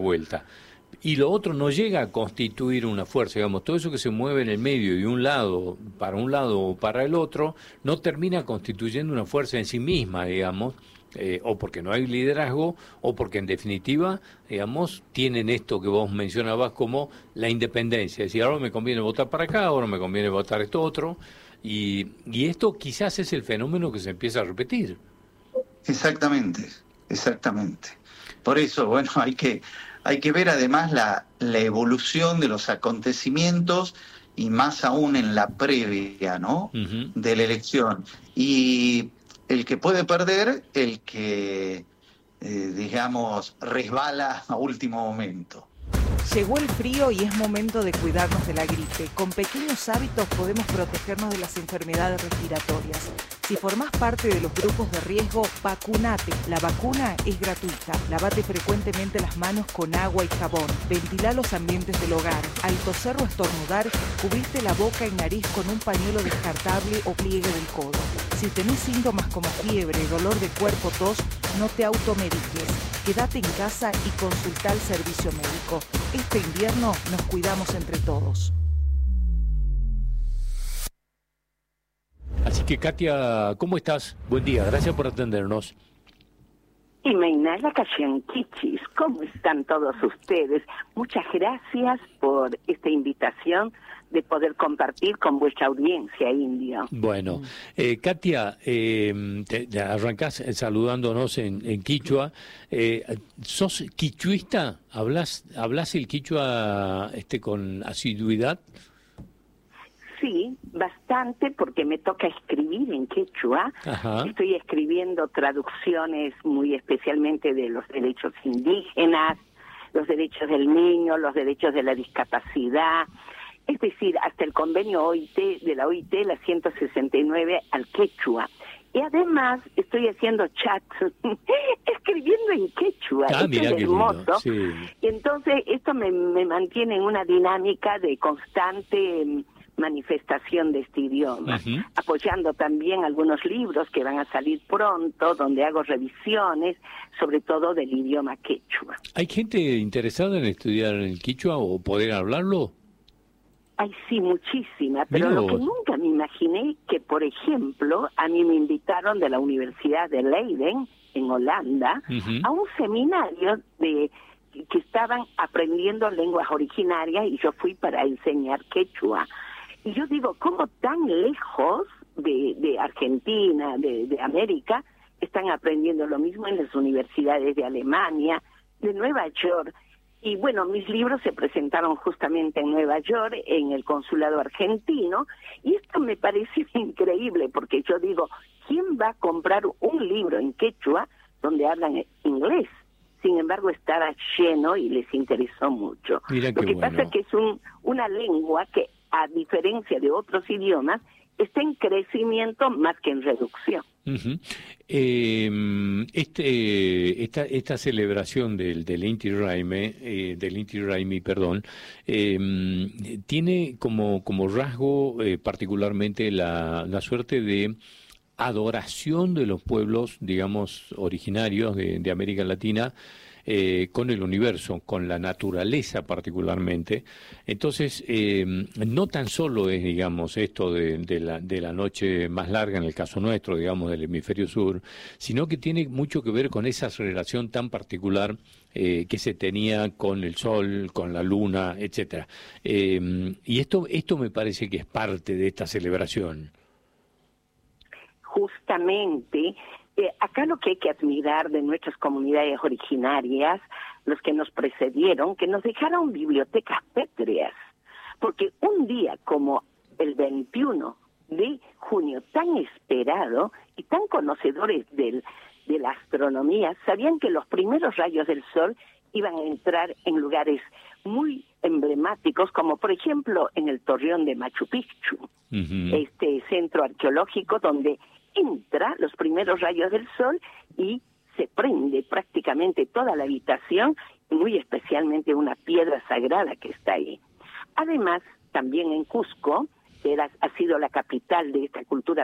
vuelta. Y lo otro no llega a constituir una fuerza, digamos, todo eso que se mueve en el medio y un lado o para el otro, no termina constituyendo una fuerza en sí misma, digamos, o porque no hay liderazgo, o porque en definitiva, digamos, tienen esto que vos mencionabas como la independencia, es decir, ahora me conviene votar para acá, ahora me conviene votar esto otro, y esto quizás es el fenómeno que se empieza a repetir. Exactamente, exactamente. Por eso, bueno, hay que ver además la evolución de los acontecimientos y más aún en la previa, ¿no? Uh-huh. De la elección. Y el que puede perder, el que, digamos, resbala a último momento. Llegó el frío y es momento de cuidarnos de la gripe. Con pequeños hábitos podemos protegernos de las enfermedades respiratorias. Si formás parte de los grupos de riesgo, vacunate. La vacuna es gratuita. Lavate frecuentemente las manos con agua y jabón. Ventilá los ambientes del hogar. Al toser o estornudar, cubriste la boca y nariz con un pañuelo descartable o pliegue del codo. Si tenés síntomas como fiebre, dolor de cuerpo, tos, no te automediques. Quédate en casa y consultá al servicio médico. Este invierno nos cuidamos entre todos. Así que, Katia, ¿cómo estás? Buen día, gracias por atendernos. Y Mainala Kashiankichis, ¿cómo están todos ustedes? Muchas gracias por esta invitación de poder compartir con vuestra audiencia, Indio. Bueno, Katia, arrancás saludándonos en quichua. ¿Sos quichuista? ¿Hablas el quichua con asiduidad? Sí, bastante, porque me toca escribir en quechua. Ajá. Estoy escribiendo traducciones muy especialmente de los derechos indígenas, los derechos del niño, los derechos de la discapacidad. Es decir, hasta el convenio de la OIT, la 169 al quechua. Y además estoy haciendo chats, escribiendo en quechua. Mira es qué hermoso. lindo, sí. Y entonces esto me mantiene en una dinámica de constante manifestación de este idioma, Uh-huh. apoyando también algunos libros que van a salir pronto, donde hago revisiones, sobre todo del idioma quechua. ¿Hay gente interesada en estudiar el quichua o poder hablarlo? Ay, sí, muchísima, pero Mira lo que vos. nunca me imaginé que, por ejemplo, a mí me invitaron de la Universidad de Leiden, en Holanda, Uh-huh. a un seminario que estaban aprendiendo lenguas originarias y yo fui para enseñar quechua. Y yo digo, ¿cómo tan lejos de Argentina, de América, están aprendiendo lo mismo en las universidades de Alemania, de Nueva York? Y bueno, mis libros se presentaron justamente en Nueva York, en el consulado argentino, y esto me parece increíble, porque yo digo, ¿quién va a comprar un libro en quechua donde hablan inglés? Sin embargo, estaba lleno y les interesó mucho. Mira Lo qué que bueno. pasa es que es una lengua que, a diferencia de otros idiomas, está en crecimiento más que en reducción. Uh-huh. Esta celebración del Inti Raymi, perdón, tiene como rasgo particularmente la suerte de adoración de los pueblos, digamos, originarios de América Latina, con el universo, con la naturaleza particularmente. Entonces, no tan solo es, digamos, esto de la noche más larga, en el caso nuestro, digamos, del hemisferio sur, sino que tiene mucho que ver con esa relación tan particular que se tenía con el sol, con la luna, etcétera. Y esto me parece que es parte de esta celebración. Justamente, acá lo que hay que admirar de nuestras comunidades originarias, los que nos precedieron, que nos dejaron bibliotecas pétreas, porque un día como el 21 de junio, tan esperado y tan conocedores de la astronomía, sabían que los primeros rayos del sol iban a entrar en lugares muy emblemáticos, como por ejemplo en el Torreón de Machu Picchu, Uh-huh. este centro arqueológico donde entra los primeros rayos del sol y se prende prácticamente toda la habitación, y muy especialmente una piedra sagrada que está ahí. Además, también en Cusco, que ha sido la capital de esta cultura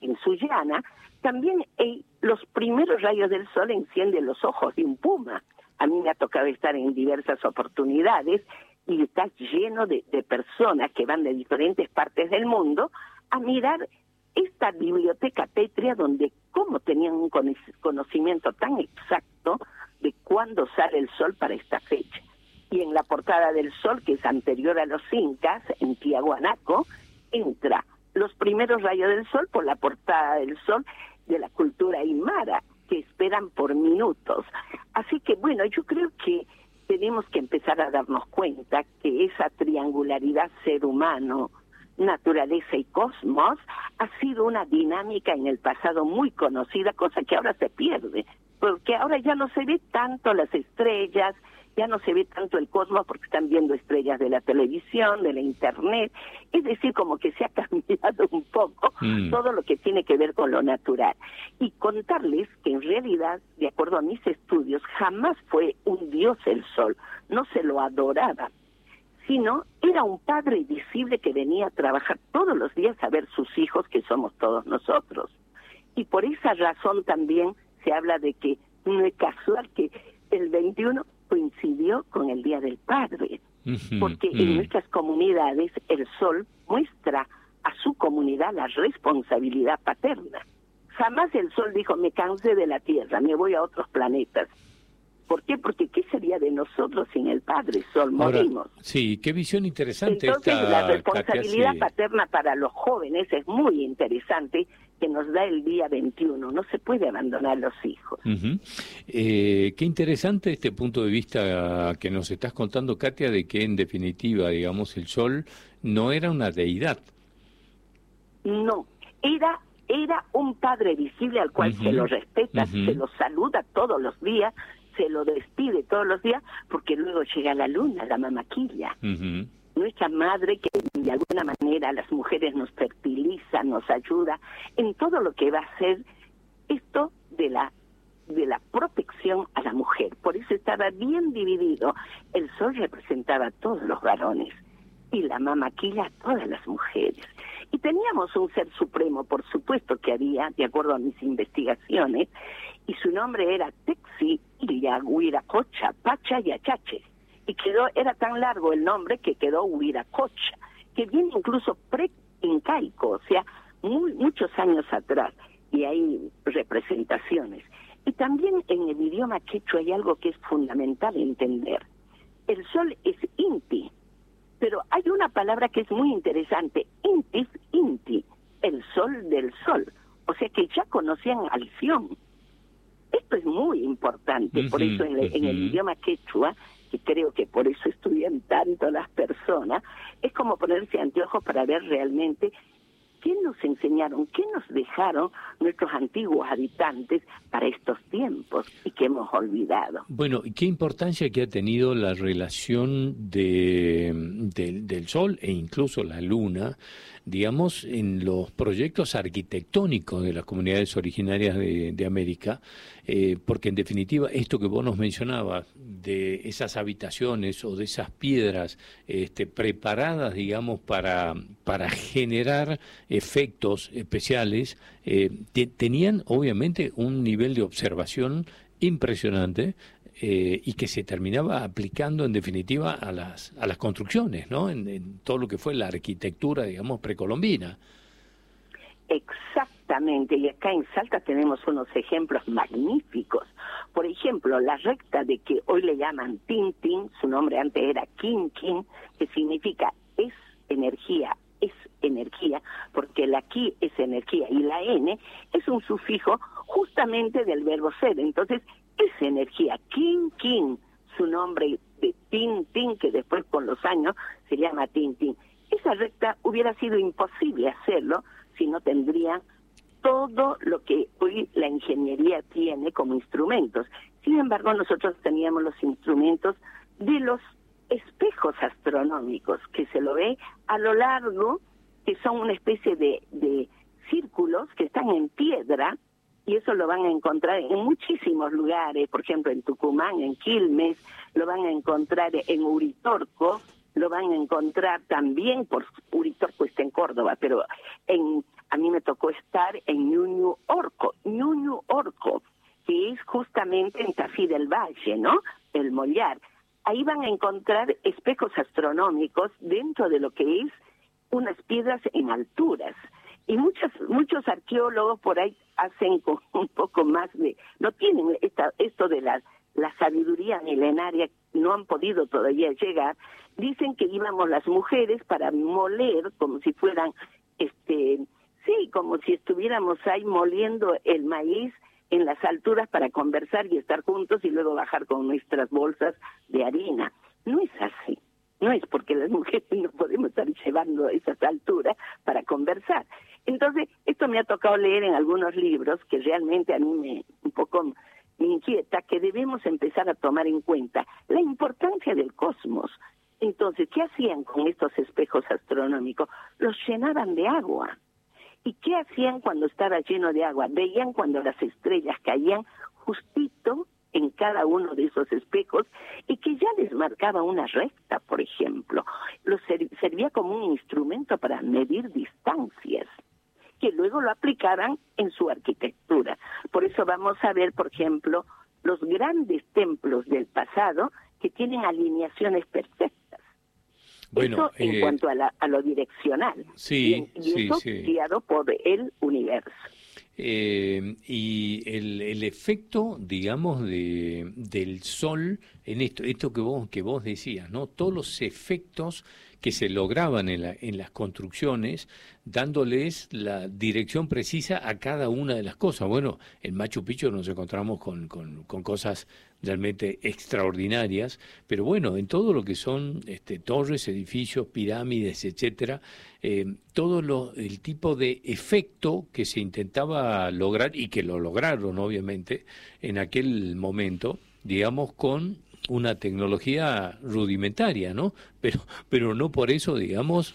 tahuantinsullana, también los primeros rayos del sol encienden los ojos de un puma. a mí me ha tocado estar en diversas oportunidades y está lleno de personas que van de diferentes partes del mundo a mirar esta biblioteca pétrea donde cómo tenían un conocimiento tan exacto de cuándo sale el sol para esta fecha. Y en la portada del sol, que es anterior a los incas, en Tiahuanaco, entra los primeros rayos del sol por la portada del sol de la cultura aymara, que esperan por minutos. Así que bueno, yo creo que tenemos que empezar a darnos cuenta que esa triangularidad ser humano, naturaleza y cosmos ha sido una dinámica en el pasado muy conocida, cosa que ahora se pierde, porque ahora ya no se ve tanto las estrellas, ya no se ve tanto el cosmos porque están viendo estrellas de la televisión, de la internet, es decir, como que se ha cambiado un poco todo lo que tiene que ver con lo natural. Y contarles que en realidad, de acuerdo a mis estudios, jamás fue un dios el sol, no se lo adoraba, sino era un padre visible que venía a trabajar todos los días a ver sus hijos, que somos todos nosotros. Y por esa razón también se habla de que no es casual que el 21 coincidió con el Día del Padre, porque en nuestras comunidades el sol muestra a su comunidad la responsabilidad paterna. Jamás el sol dijo, me cansé de la Tierra, me voy a otros planetas. ¿Por qué? Porque ¿qué sería de nosotros sin el Padre Sol? Morimos. Ahora, sí, qué visión interesante. Entonces, esta, la responsabilidad Katia, paterna para los jóvenes es muy interesante, que nos da el día 21. No se puede abandonar a los hijos. Qué interesante este punto de vista que nos estás contando, Katia, de que en definitiva, digamos, el sol no era una deidad. No, era un padre visible al cual se lo respeta, se lo saluda todos los días, se lo despide todos los días, porque luego llega la luna, la mamaquilla. Nuestra madre, que de alguna manera las mujeres nos fertiliza, nos ayuda en todo lo que va a ser esto de la protección a la mujer. Por eso estaba bien dividido. El sol representaba a todos los varones y la mamaquilla a todas las mujeres. Y teníamos un ser supremo, por supuesto que había, de acuerdo a mis investigaciones, y su nombre era Texi Illa Huiracocha, Pacha y Achache. Y era tan largo el nombre que quedó Huiracocha, que viene incluso pre-incaico, o sea, muchos años atrás, y hay representaciones. Y también en el idioma quechua hay algo que es fundamental entender. El sol es Inti, pero hay una palabra que es muy interesante, Inti, el sol del sol, o sea que ya conocían al Fión. Esto es muy importante, por eso en el idioma quechua, que creo que por eso estudian tanto las personas, es como ponerse anteojos para ver realmente qué nos enseñaron, qué nos dejaron nuestros antiguos habitantes para estos tiempos y que hemos olvidado. Bueno, ¿y qué importancia que ha tenido la relación del Sol e incluso la Luna, digamos, en los proyectos arquitectónicos de las comunidades originarias de América? Porque en definitiva, esto que vos nos mencionabas, de esas habitaciones o de esas piedras preparadas, digamos, para generar efectos especiales, tenían obviamente un nivel de observación impresionante y que se terminaba aplicando en definitiva a las construcciones, ¿no? En todo lo que fue la arquitectura, digamos, precolombina. Exactamente, y acá en Salta tenemos unos ejemplos magníficos. Por ejemplo, la recta de que hoy le llaman Tintín, su nombre antes era Quinquín, que significa es energía, porque la qui es energía y la n es un sufijo justamente del verbo ser. Entonces, es energía. Quinquín, su nombre de Tintín, que después con los años se llama Tintín. Esa recta hubiera sido imposible hacerlo si no tendría todo lo que hoy la ingeniería tiene como instrumentos. Sin embargo, nosotros teníamos los instrumentos de los espejos astronómicos, que se lo ve a lo largo, que son una especie de círculos que están en piedra, y eso lo van a encontrar en muchísimos lugares, por ejemplo en Tucumán, en Quilmes, lo van a encontrar en Uritorco, lo van a encontrar también, por Uritorco está en Córdoba, pero a mí me tocó estar en Ñuñu Orco, que es justamente en Tafí del Valle, ¿no? el Mollar. Ahí van a encontrar espejos astronómicos dentro de lo que es unas piedras en alturas. Y muchos arqueólogos por ahí hacen con un poco más de... No tienen esto de la sabiduría milenaria, no han podido todavía llegar. Dicen que íbamos las mujeres para moler como si fueran, como si estuviéramos ahí moliendo el maíz en las alturas para conversar y estar juntos y luego bajar con nuestras bolsas de harina. No es así. No es porque las mujeres no podemos estar llevando a esas alturas para conversar. Entonces, esto me ha tocado leer en algunos libros que realmente a mí me inquieta, que debemos empezar a tomar en cuenta la importancia del cosmos. Entonces, ¿qué hacían con estos espejos astronómicos? Los llenaban de agua. ¿Y qué hacían cuando estaba lleno de agua? Veían cuando las estrellas caían justito en cada uno de esos espejos y que ya les marcaba una recta, por ejemplo. Servía como un instrumento para medir distancias, que luego lo aplicaran en su arquitectura. Por eso vamos a ver, por ejemplo, los grandes templos del pasado que tienen alineaciones perfectas. Bueno, eso en cuanto a lo direccional. Sí, y eso guiado por el universo. Y el efecto, digamos, del sol en esto que vos decías, ¿no? Todos los efectos que se lograban en las construcciones, dándoles la dirección precisa a cada una de las cosas. Bueno, en Machu Picchu nos encontramos con cosas realmente extraordinarias, pero bueno, en todo lo que son torres, edificios, pirámides, etcétera, todo el tipo de efecto que se intentaba lograr, y que lo lograron obviamente en aquel momento, digamos, con una tecnología rudimentaria, ¿no? Pero no por eso, digamos,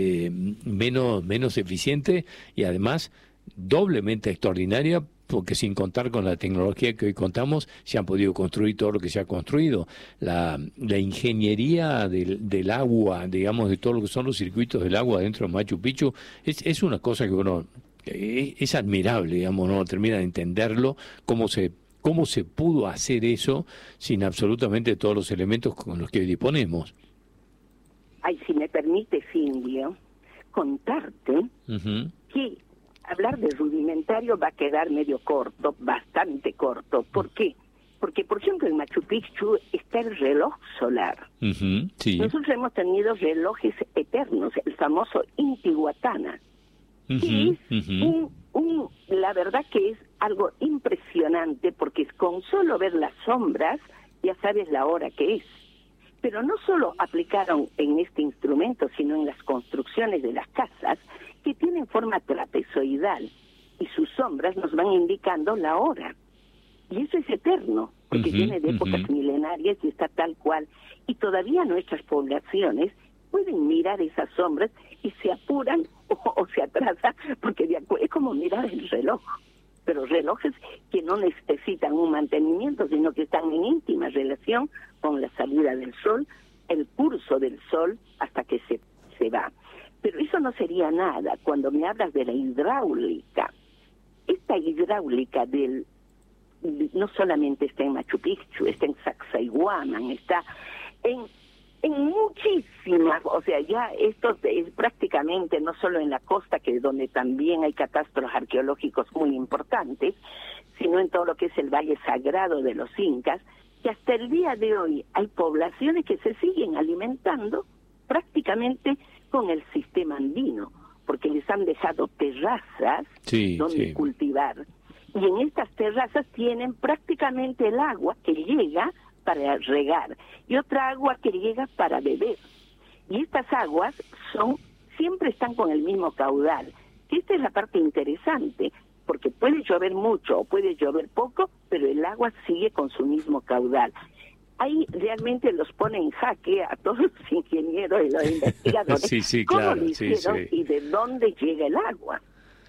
menos eficiente, y además doblemente extraordinaria, porque sin contar con la tecnología que hoy contamos, se han podido construir todo lo que se ha construido. La ingeniería del agua, digamos, de todo lo que son los circuitos del agua dentro de Machu Picchu, es una cosa que uno es admirable, digamos, no termina de entenderlo, cómo se pudo hacer eso sin absolutamente todos los elementos con los que hoy disponemos. Ay, si me permite, Silvio, contarte que hablar de rudimentario va a quedar medio corto, bastante corto. ¿Por qué? Porque, por ejemplo, en Machu Picchu está el reloj solar. Sí. Nosotros hemos tenido relojes eternos, el famoso Intihuatana, que es la verdad que es algo impresionante, porque con solo ver las sombras ya sabes la hora que es. Pero no solo aplicaron en este instrumento, sino en las construcciones de las casas, que tienen forma trapezoidal, y sus sombras nos van indicando la hora. Y eso es eterno, porque viene de épocas milenarias y está tal cual. Y todavía nuestras poblaciones pueden mirar esas sombras y se apuran o se atrasan, porque es como mirar el reloj. Pero relojes que no necesitan un mantenimiento, sino que están en íntima relación con la salida del sol, el curso del sol hasta que se va. Pero eso no sería nada cuando me hablas de la hidráulica. Esta hidráulica no solamente está en Machu Picchu, está en Sacsayhuaman, está en muchísimas, o sea, ya esto es prácticamente no solo en la costa, que donde también hay catastros arqueológicos muy importantes, sino en todo lo que es el Valle Sagrado de los Incas, que hasta el día de hoy hay poblaciones que se siguen alimentando prácticamente con el sistema andino, porque les han dejado terrazas donde cultivar. Y en estas terrazas tienen prácticamente el agua que llega para regar y otra agua que llega para beber. Y estas aguas siempre están con el mismo caudal. Esta es la parte interesante, porque puede llover mucho o puede llover poco, pero el agua sigue con su mismo caudal. Ahí realmente los pone en jaque a todos los ingenieros y los investigadores. ¿Cómo lo hicieron y de dónde llega el agua?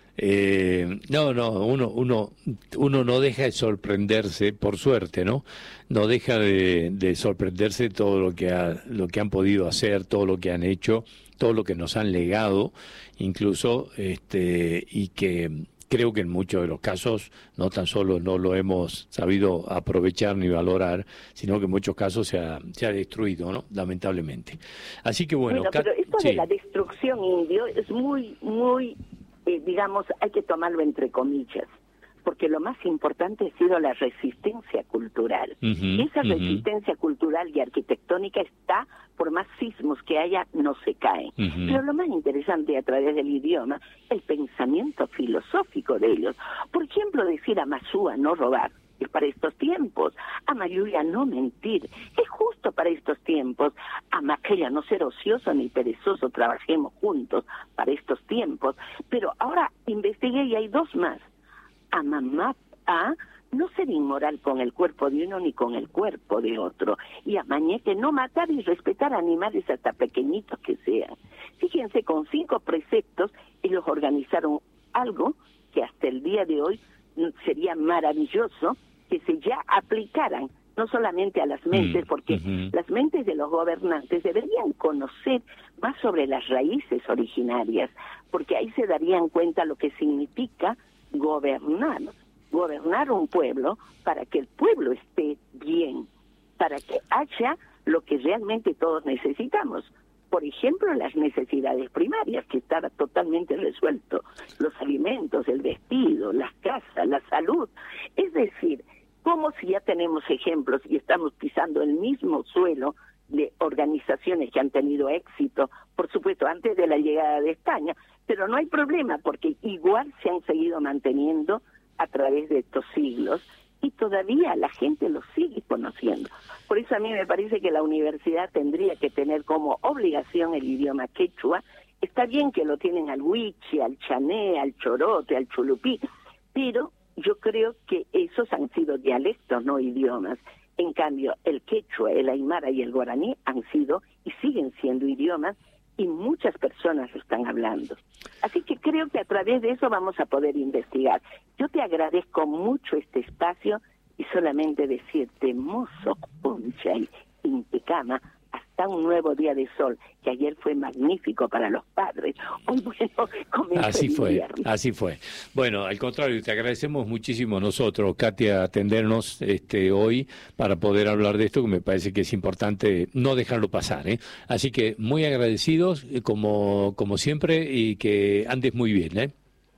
Uno no deja de sorprenderse, por suerte, ¿no? No deja de sorprenderse todo lo que han podido hacer, todo lo que han hecho, todo lo que nos han legado, incluso, y que creo que en muchos de los casos no tan solo no lo hemos sabido aprovechar ni valorar, sino que en muchos casos se ha destruido, ¿no? Lamentablemente. Así que bueno, pero esto sí. de la destrucción, Indio, es muy, digamos, hay que tomarlo entre comillas, porque lo más importante ha sido la resistencia cultural. Y esa resistencia cultural y arquitectónica está, por más sismos que haya, no se cae. Pero lo más interesante a través del idioma, el pensamiento filosófico de ellos. Por ejemplo, decir a Masúa no robar, es para estos tiempos. A Mayuya no mentir, es justo para estos tiempos. A Maquella no ser ocioso ni perezoso, trabajemos juntos para estos tiempos. Pero ahora investigué y hay dos más. A mamá, a no ser inmoral con el cuerpo de uno ni con el cuerpo de otro. Y a Mañeque no matar y respetar animales hasta pequeñitos que sean. Fíjense, con 5 preceptos ellos organizaron algo que hasta el día de hoy sería maravilloso que se ya aplicaran, no solamente a las mentes, porque las mentes de los gobernantes deberían conocer más sobre las raíces originarias, porque ahí se darían cuenta lo que significa gobernar un pueblo para que el pueblo esté bien, para que haya lo que realmente todos necesitamos. Por ejemplo, las necesidades primarias, que está totalmente resuelto, los alimentos, el vestido, las casas, la salud. Es decir, como si ya tenemos ejemplos y estamos pisando el mismo suelo de organizaciones que han tenido éxito, por supuesto, antes de la llegada de España, pero no hay problema porque igual se han seguido manteniendo a través de estos siglos y todavía la gente los sigue conociendo. Por eso a mí me parece que la universidad tendría que tener como obligación el idioma quechua. Está bien que lo tienen al huiche, al chané, al chorote, al chulupí, pero yo creo que esos han sido dialectos, no idiomas. En cambio, el quechua, el aymara y el guaraní han sido y siguen siendo idiomas y muchas personas lo están hablando. Así que creo que a través de eso vamos a poder investigar. Yo te agradezco mucho este espacio y solamente decirte, mozo Punchay, Intecama, hasta un nuevo día de sol, que ayer fue magnífico para los padres. Hoy, bueno, comenzó el invierno. Así fue. Bueno, al contrario, te agradecemos muchísimo nosotros, Katia, atendernos hoy para poder hablar de esto, que me parece que es importante no dejarlo pasar, ¿eh? Así que muy agradecidos, como siempre, y que andes muy bien, ¿eh?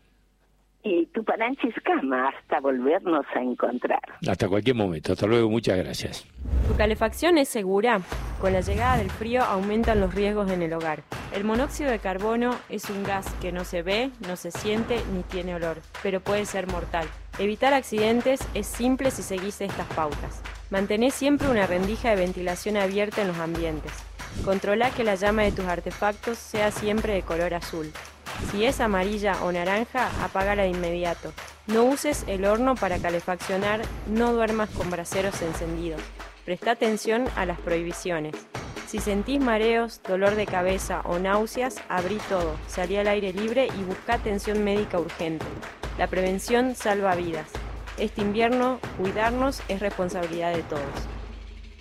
Y tu Tupananchis Cama, hasta volvernos a encontrar. Hasta cualquier momento. Hasta luego, muchas gracias. ¿Tu calefacción es segura? Con la llegada del frío aumentan los riesgos en el hogar. El monóxido de carbono es un gas que no se ve, no se siente ni tiene olor, pero puede ser mortal. Evitar accidentes es simple si seguís estas pautas. Mantén siempre una rendija de ventilación abierta en los ambientes. Controla que la llama de tus artefactos sea siempre de color azul. Si es amarilla o naranja, apágala de inmediato. No uses el horno para calefaccionar, no duermas con braseros encendidos. Presta atención a las prohibiciones. Si sentís mareos, dolor de cabeza o náuseas, abrí todo, salí al aire libre y busca atención médica urgente. La prevención salva vidas. Este invierno, cuidarnos es responsabilidad de todos.